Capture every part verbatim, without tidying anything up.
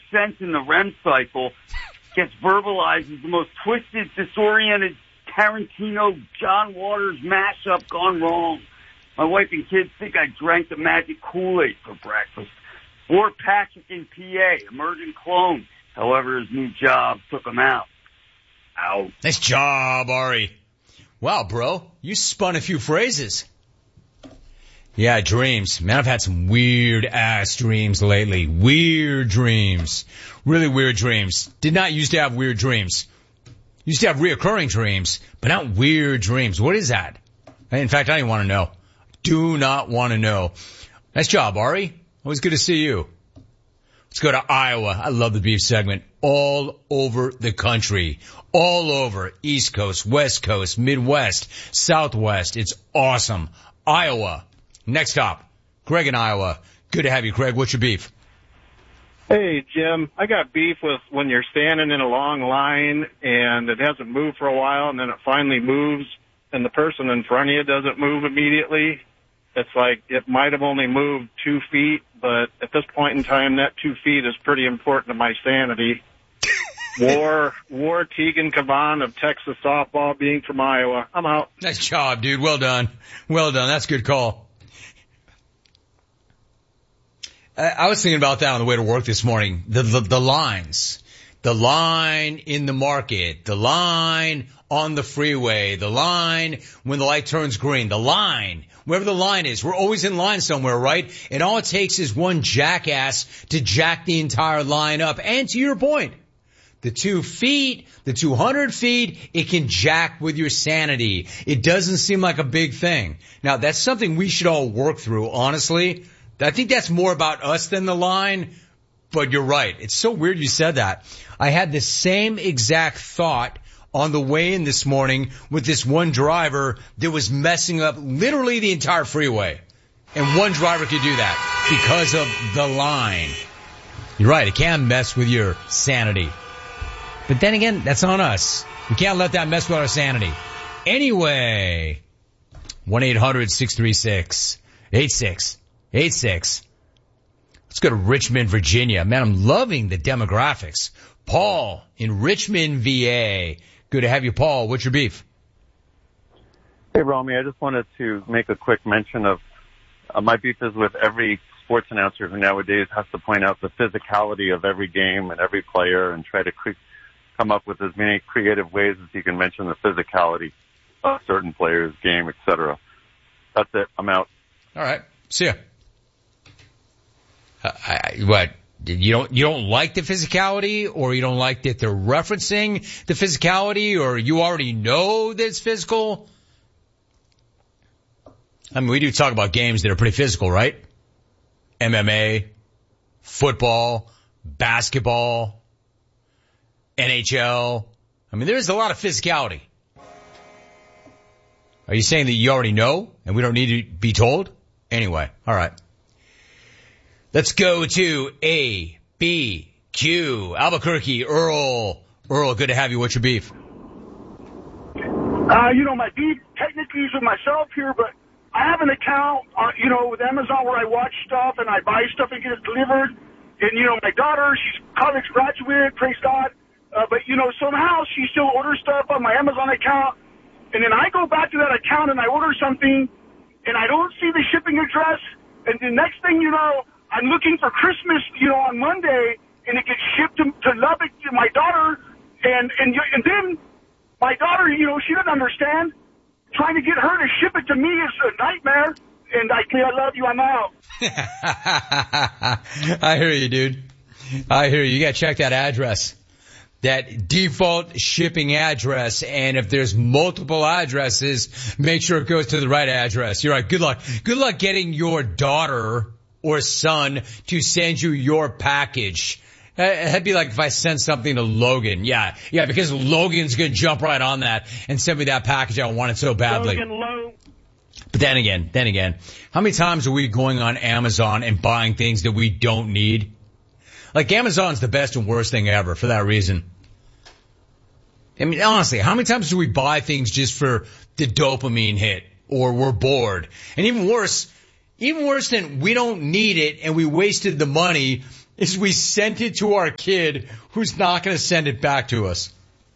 sense in the R E M cycle gets verbalized as the most twisted, disoriented Tarantino, John Waters mashup gone wrong. My wife and kids think I drank the magic Kool-Aid for breakfast. Or Patrick in P A, emerging clone. However, his new job took him out. Out. Nice job, Ari. Wow, bro, you spun a few phrases. Yeah, dreams. Man, I've had some weird-ass dreams lately. Weird dreams. Really weird dreams. Did not used to have weird dreams. Used to have reoccurring dreams, but not weird dreams. What is that? In fact, I don't even want to know. Do not want to know. Nice job, Ari. Always good to see you. Let's go to Iowa. I love the beef segment. All over the country. All over. East Coast, West Coast, Midwest, Southwest. It's awesome. Iowa. Next stop. Greg in Iowa. Good to have you, Greg. What's your beef? Hey, Jim. I got beef with when you're standing in a long line and it hasn't moved for a while and then it finally moves and the person in front of you doesn't move immediately. It's like it might have only moved two feet, but at this point in time, that two feet is pretty important to my sanity. War, War Tegan Cavan of Texas softball, being from Iowa. I'm out. Nice job, dude. Well done. Well done. That's a good call. I was thinking about that on the way to work this morning. The, the, the lines. The line in the market. The line on the freeway. The line when the light turns green. The line. Wherever the line is. We're always in line somewhere, right? And all it takes is one jackass to jack the entire line up. And to your point, the two feet, the two hundred feet, it can jack with your sanity. It doesn't seem like a big thing. Now, that's something we should all work through, honestly. I think that's more about us than the line, but you're right. It's so weird you said that. I had the same exact thought on the way in this morning with this one driver that was messing up literally the entire freeway. And one driver could do that because of the line. You're right. It can mess with your sanity. But then again, that's on us. We can't let that mess with our sanity. Anyway, one eight hundred six three six eight six eight six. Let's go to Richmond, Virginia. Man, I'm loving the demographics. Paul in Richmond, V A. Good to have you, Paul. What's your beef? Hey, Romy. I just wanted to make a quick mention of uh, my beef is with every sports announcer who nowadays has to point out the physicality of every game and every player and try to cre- come up with as many creative ways as you can mention the physicality of certain players, game, et cetera. That's it. I'm out. All right. See ya. Uh, I, what? You don't, you don't like the physicality, or you don't like that they're referencing the physicality, or you already know that it's physical? I mean, we do talk about games that are pretty physical, right? M M A, football, basketball, N H L. I mean, there's a lot of physicality. Are you saying that you already know and we don't need to be told? Anyway, all right. Let's go to A, B, Q, Albuquerque, Earl. Earl, good to have you. What's your beef? Uh, you know, my beef technically is with myself here, but I have an account, uh, you know, with Amazon where I watch stuff and I buy stuff and get it delivered. And, you know, my daughter, she's a college graduate, praise God. Uh, but, you know, somehow she still orders stuff on my Amazon account. And then I go back to that account and I order something and I don't see the shipping address. And the next thing you know, I'm looking for Christmas, you know, on Monday, and it gets shipped to, to Lubbock to my daughter, and, and, and then my daughter, you know, she doesn't understand. Trying to get her to ship it to me is a nightmare, and I say, I love you, I'm out. I hear you, dude. I hear you. You gotta check that address. That default shipping address, and if there's multiple addresses, make sure it goes to the right address. You're right. Good luck. Good luck getting your daughter or son to send you your package. It'd be like if I sent something to Logan. Yeah, yeah, because Logan's gonna jump right on that and send me that package. I want it so badly. Logan Low. But then again, then again, how many times are we going on Amazon and buying things that we don't need? Like, Amazon's the best and worst thing ever for that reason. I mean, honestly, how many times do we buy things just for the dopamine hit, or we're bored? And even worse, even worse than we don't need it and we wasted the money is we sent it to our kid who's not going to send it back to us.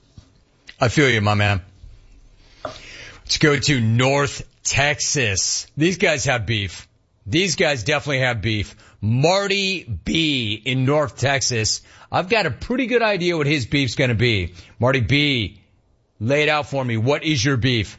I feel you, my man. Let's go to North Texas. These guys have beef. These guys definitely have beef. Marty B in North Texas. I've got a pretty good idea what his beef's going to be. Marty B, lay it out for me. What is your beef?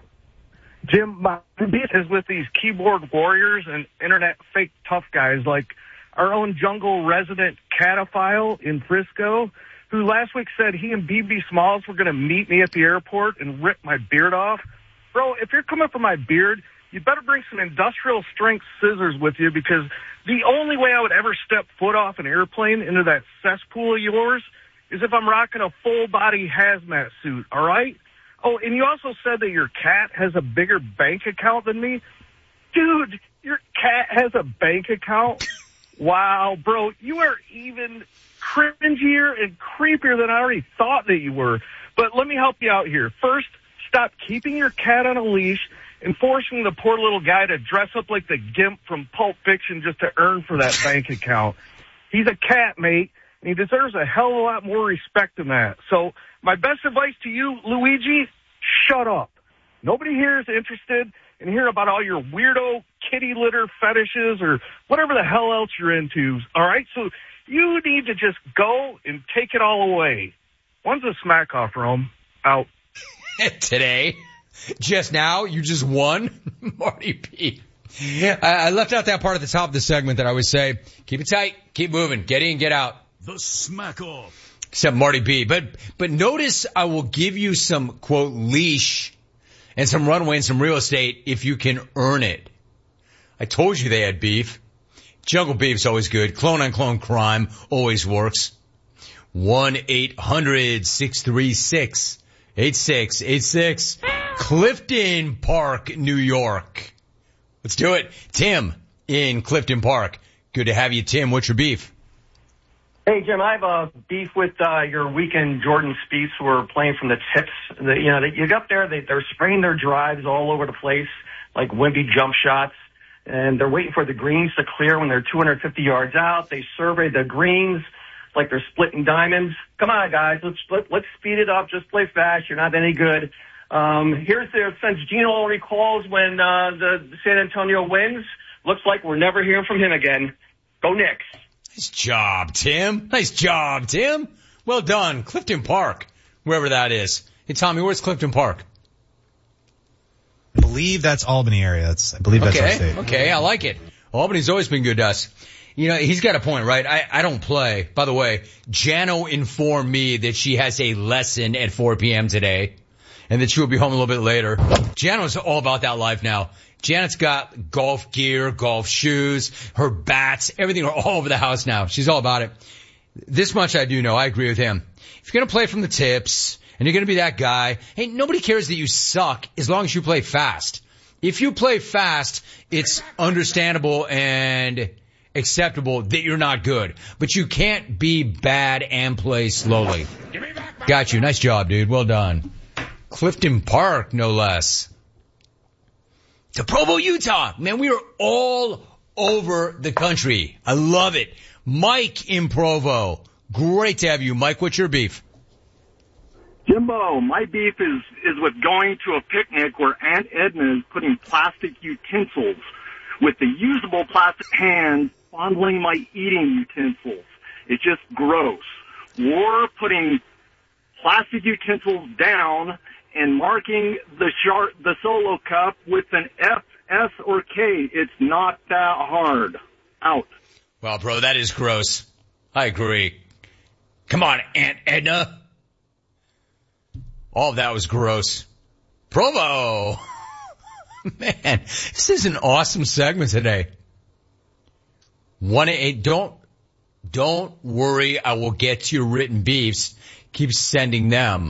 Jim, my beef is with these keyboard warriors and internet fake tough guys like our own jungle resident Cataphile in Frisco, who last week said he and B B Smalls were going to meet me at the airport and rip my beard off. Bro, if you're coming for my beard, you better bring some industrial strength scissors with you, because the only way I would ever step foot off an airplane into that cesspool of yours is if I'm rocking a full body hazmat suit, all right? Oh, and you also said that your cat has a bigger bank account than me. Dude, your cat has a bank account? Wow, bro, you are even cringier and creepier than I already thought that you were. But let me help you out here. First, stop keeping your cat on a leash and forcing the poor little guy to dress up like the Gimp from Pulp Fiction just to earn for that bank account. He's a cat, mate, and he deserves a hell of a lot more respect than that. So my best advice to you, Luigi, shut up. Nobody here is interested in hearing about all your weirdo kitty litter fetishes or whatever the hell else you're into, all right? So you need to just go and take it all away. When's the smack off, Rome? Out. Today. Just now, you just won, Marty P. I, I left out that part at the top of the segment that I would say, keep it tight, keep moving, get in, get out. The smack off. Except Marty B. But, but notice I will give you some, quote, leash and some runway and some real estate if you can earn it. I told you they had beef. Jungle beef's always good. Clone on clone crime always works. one eight hundred six three six eight six eight six. Clifton Park, New York. Let's do it. Tim in Clifton Park. Good to have you, Tim. What's your beef? Hey, Jim, I have a beef with uh, your weekend Jordan Spieths who are playing from the tips. The, you know, they, you get up there, they, they're spraying their drives all over the place, like wimpy jump shots, and they're waiting for the greens to clear when they're two hundred fifty yards out. They survey the greens like they're splitting diamonds. Come on, guys, let's let, let's speed it up. Just play fast. You're not any good. Um, here's their, since Gino recalls when uh, the San Antonio wins, looks like we're never hearing from him again. Go Knicks. Nice job, Tim. Nice job, Tim. Well done. Clifton Park, wherever that is. Hey, Tommy, where's Clifton Park? I believe that's Albany area. That's, I believe that's okay, our state. Okay, I like it. Albany's always been good to us. You know, he's got a point, right? I, I don't play. By the way, Jano informed me that she has a lesson at four p.m. today and that she will be home a little bit later. Jano's all about that life now. Janet's got golf gear, golf shoes, her bats, everything are all over the house now. She's all about it. This much I do know. I agree with him. If you're going to play from the tips and you're going to be that guy, hey, nobody cares that you suck as long as you play fast. If you play fast, it's understandable and acceptable that you're not good. But you can't be bad and play slowly. Got you. Nice job, dude. Well done. Clifton Park, no less. To Provo, Utah. Man, we are all over the country. I love it. Mike in Provo. Great to have you. Mike, what's your beef? Jimbo, my beef is, is with going to a picnic where Aunt Edna is putting plastic utensils with the usable plastic hands fondling my eating utensils. It's just gross. Or putting plastic utensils down and marking the char- the solo cup with an F, S, or K. It's not that hard. Out. Well, bro, that is gross. I agree. Come on, Aunt Edna. All of that was gross. Provo! Man, this is an awesome segment today. One eight, don't, don't worry, I will get to your written beefs. Keep sending them.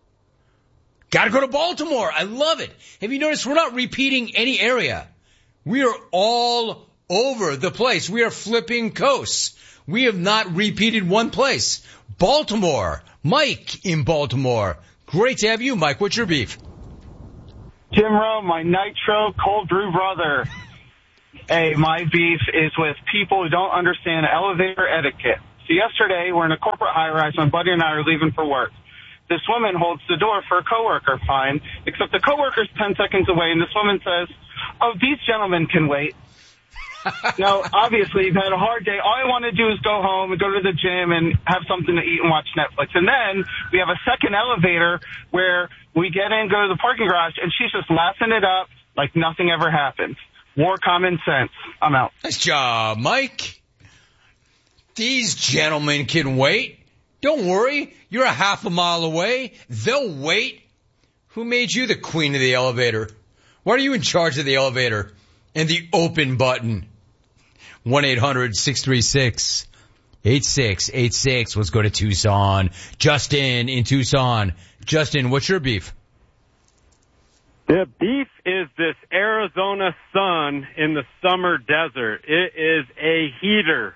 Gotta go to Baltimore. I love it. Have you noticed we're not repeating any area? We are all over the place. We are flipping coasts. We have not repeated one place. Baltimore. Mike in Baltimore. Great to have you, Mike. What's your beef? Jim Rome, my Nitro cold brew brother. Hey, my beef is with people who don't understand elevator etiquette. So yesterday, we're in a corporate high-rise. My buddy and I are leaving for work. This woman holds the door for a coworker, fine, except the coworker's ten seconds away, and this woman says, oh, these gentlemen can wait. Now, obviously, you've had a hard day. All I want to do is go home and go to the gym and have something to eat and watch Netflix. And then we have a second elevator where we get in, go to the parking garage, and she's just laughing it up like nothing ever happened. More common sense. I'm out. Nice job, Mike. These gentlemen can wait. Don't worry. You're a half a mile away. They'll wait. Who made you the queen of the elevator? Why are you in charge of the elevator and the open button? one eight hundred six three six eight six eight six. Let's go to Tucson. Justin in Tucson. Justin, what's your beef? The beef is this Arizona sun in the summer desert. It is a heater.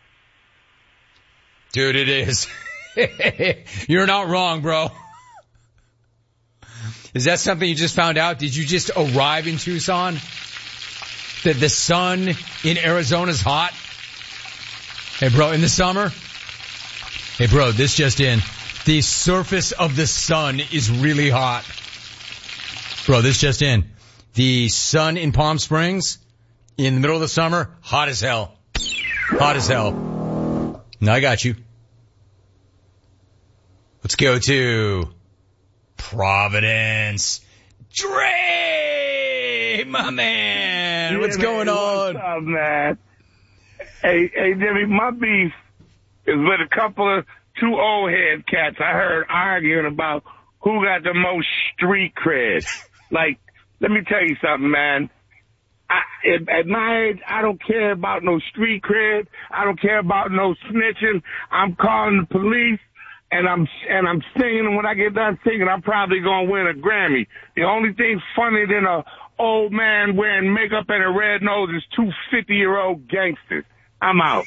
Dude, it is. You're not wrong, bro. Is that something you just found out? Did you just arrive in Tucson? That the sun in Arizona's hot? Hey, bro, in the summer? Hey, bro, this just in. The surface of the sun is really hot. Bro, this just in. The sun in Palm Springs, in the middle of the summer, hot as hell. Hot as hell. Now I got you. Let's go to Providence. Dre, my man. Yeah, What's man, going on? What's up, man? Hey, hey, Jimmy, my beef is with a couple of two old head cats I heard arguing about who got the most street cred. Like, let me tell you something, man. I, at, at my age, I don't care about no street cred. I don't care about no snitching. I'm calling the police, and I'm and I'm singing. And when I get done singing, I'm probably gonna win a Grammy. The only thing funnier than a old man wearing makeup and a red nose is two fifty-year-old gangsters. I'm out.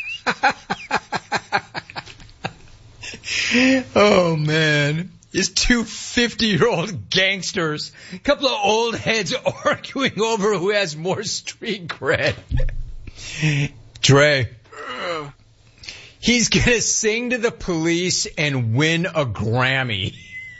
Oh, man. It's two fifty-year-old gangsters. A couple of old heads arguing over who has more street cred. Dre. He's gonna sing to the police and win a Grammy.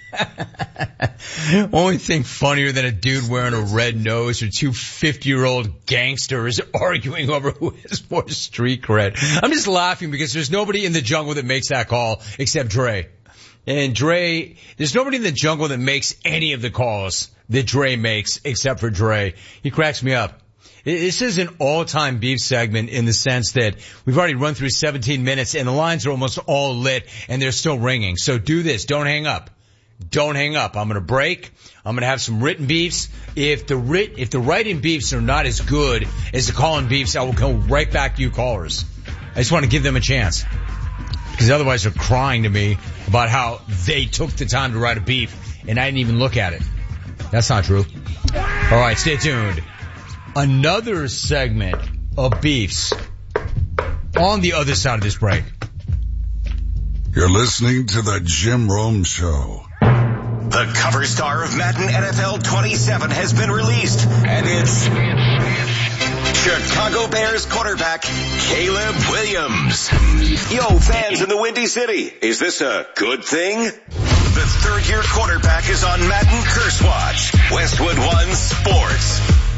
Only thing funnier than a dude wearing a red nose or two fifty-year-old gangsters arguing over who has more street cred. I'm just laughing because there's nobody in the jungle that makes that call except Dre. And Dre, there's nobody in the jungle that makes any of the calls that Dre makes except for Dre. He cracks me up. This is an all-time beef segment in the sense that we've already run through seventeen minutes and the lines are almost all lit and they're still ringing. So do this. Don't hang up. Don't hang up. I'm going to break. I'm going to have some written beefs. If the writ, if the write-in beefs are not as good as the call-in beefs, I will go right back to you callers. I just want to give them a chance. Because otherwise they're crying to me about how they took the time to write a beef and I didn't even look at it. That's not true. All right, stay tuned. Another segment of beefs on the other side of this break. You're listening to the Jim Rome Show. The cover star of Madden N F L twenty-seven has been released, and it's Chicago Bears quarterback Caleb Williams. Yo, fans in the Windy City, is this a good thing? The third-year quarterback is on Madden Curse Watch. Westwood One Sports.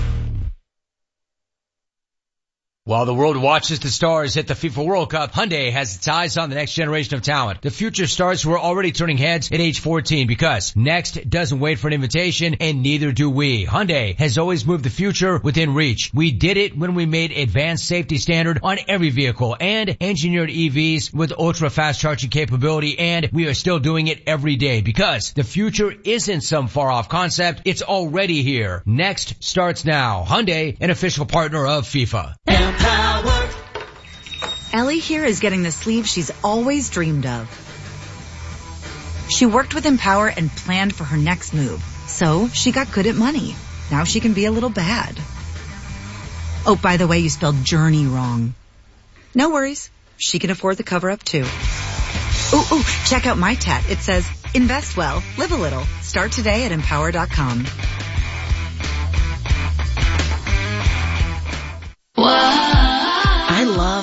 While the world watches the stars at the FIFA World Cup, Hyundai has its eyes on the next generation of talent. The future stars who are already turning heads at age fourteen because next doesn't wait for an invitation and neither do we. Hyundai has always moved the future within reach. We did it when we made advanced safety standard on every vehicle and engineered E Vs with ultra fast charging capability, and we are still doing it every day because the future isn't some far off concept. It's already here. Next starts now. Hyundai, an official partner of FIFA. Empower. Ellie here is getting the sleeve she's always dreamed of. She worked with Empower and planned for her next move, so she got good at money. Now she can be a little bad. Oh, by the way, you spelled journey wrong. No worries. She can afford the cover-up too. Ooh, ooh, check out my tat. It says, invest well, live a little. Start today at empower dot com.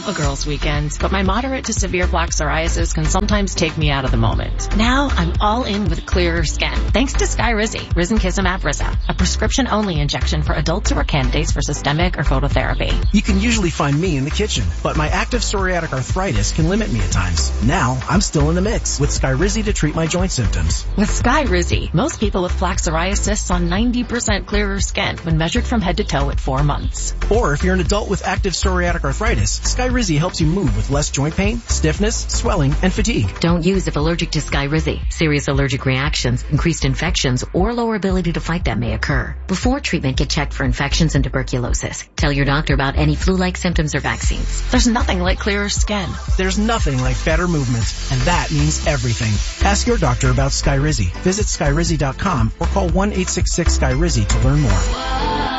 love a girls' weekend, but my moderate to severe plaque psoriasis can sometimes take me out of the moment. Now I'm all in with clearer skin, thanks to Skyrizi, Risankizumab Riza, a prescription-only injection for adults who are candidates for systemic or phototherapy. You can usually find me in the kitchen, but my active psoriatic arthritis can limit me at times. Now I'm still in the mix with Skyrizi to treat my joint symptoms. With Skyrizi, most people with plaque psoriasis saw ninety percent clearer skin when measured from head to toe at four months. Or if you're an adult with active psoriatic arthritis, Skyrizi helps you move with less joint pain, stiffness, swelling, and fatigue. Don't use if allergic to Skyrizi. Serious allergic reactions, increased infections, or lower ability to fight them may occur. Before treatment, get checked for infections and tuberculosis. Tell your doctor about any flu-like symptoms or vaccines. There's nothing like clearer skin. There's nothing like better movement, and that means everything. Ask your doctor about Skyrizi. Visit Skyrizi dot com or call one eight six six Skyrizi to learn more.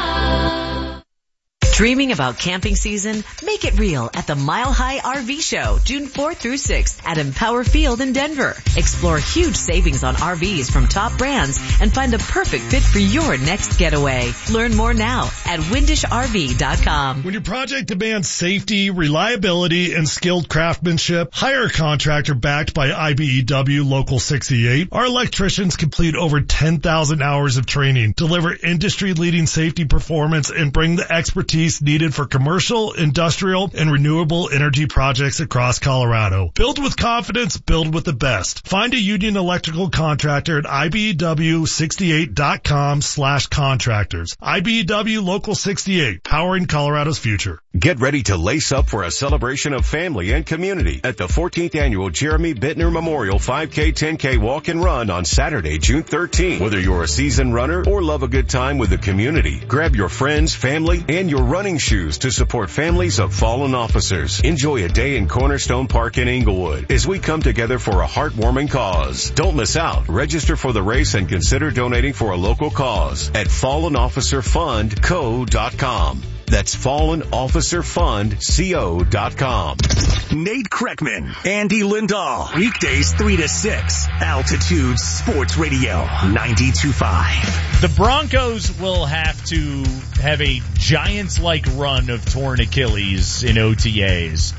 Dreaming about camping season? Make it real at the Mile High R V Show, June fourth through sixth at Empower Field in Denver. Explore huge savings on R Vs from top brands and find the perfect fit for your next getaway. Learn more now at windish R V dot com. When your project demands safety, reliability, and skilled craftsmanship, hire a contractor backed by I B E W Local sixty-eight. Our electricians complete over ten thousand hours of training, deliver industry-leading safety performance, and bring the expertise needed for commercial, industrial, and renewable energy projects across Colorado. Build with confidence, build with the best. Find a union electrical contractor at I B E W sixty-eight dot com slash contractors. I B E W Local sixty-eight, powering Colorado's future. Get ready to lace up for a celebration of family and community at the fourteenth Annual Jeremy Bittner Memorial five K, ten K Walk and Run on Saturday, June thirteenth. Whether you're a seasoned runner or love a good time with the community, grab your friends, family, and your running shoes to support families of fallen officers. Enjoy a day in Cornerstone Park in Inglewood as we come together for a heartwarming cause. Don't miss out. Register for the race and consider donating for a local cause at fallen officer fund co dot com. That's fallen officer fund co dot com. Nate Kreckman, Andy Lindahl, weekdays three to six, Altitude Sports Radio, ninety-two point five. The Broncos will have to have a Giants-like run of torn Achilles in O T As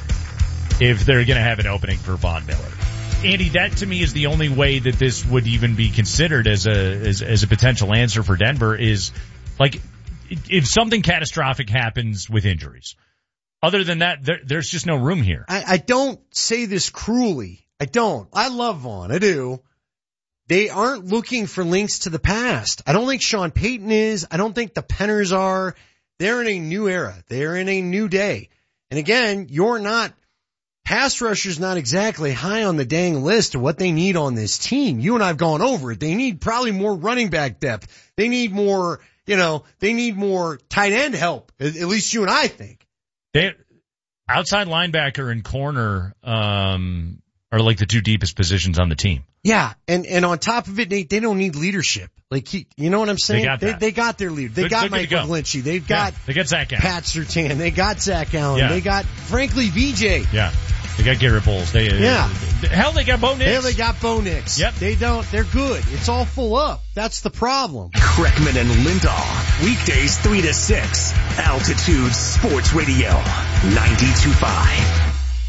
if they're going to have an opening for Von Miller. Andy, that to me is the only way that this would even be considered as a as, as a potential answer for Denver is, like, if something catastrophic happens with injuries. Other than that, there, there's just no room here. I, I don't say this cruelly. I don't. I love Vaughn. I do. They aren't looking for links to the past. I don't think Sean Payton is. I don't think the Penners are. They're in a new era. They're in a new day. And again, you're not, pass rusher's not exactly high on the dang list of what they need on this team. You and I have gone over it. They need probably more running back depth. They need more, you know, they need more tight end help. At, at least you and I think. They, outside linebacker and corner, um, are like the two deepest positions on the team. Yeah. And, and on top of it, they, they don't need leadership. Like, he, you know what I'm saying? They got, they, they got their leader. They they're, got they're Michael go. Lynchy. They've got, yeah, they got Zach Allen. Pat Surtain. They got Zach Allen. Yeah. They got, frankly, V J. Yeah. They got Garrett Bowles. They, yeah. Uh, hell, they got Bo Nix. Hell, they got Bo Nix. Yep. They don't, they're good. It's all full up. That's the problem. Kreckman and Lindahl, weekdays three to six, Altitude Sports Radio, ninety-two point five.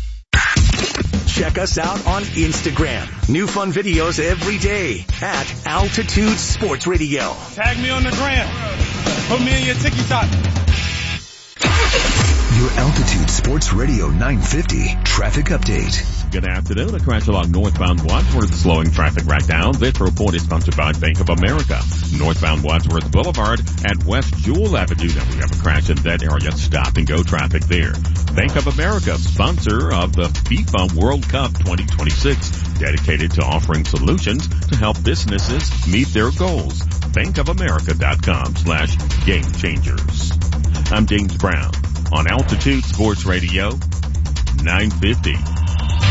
Check us out on Instagram. New fun videos every day at Altitude Sports Radio. Tag me on the gram. Put me in your TikTok. Your Altitude Sports Radio nine fifty traffic update. Good afternoon. A crash along northbound Wadsworth slowing traffic right down. This report is sponsored by Bank of America. Northbound Wadsworth Boulevard at West Jewel Avenue. Now we have a crash in that area. Stop and go traffic there. Bank of America, sponsor of the FIFA World Cup twenty twenty-six, dedicated to offering solutions to help businesses meet their goals. bankofamerica.com slash game changers. I'm James Brown on Altitude Sports Radio nine fifty.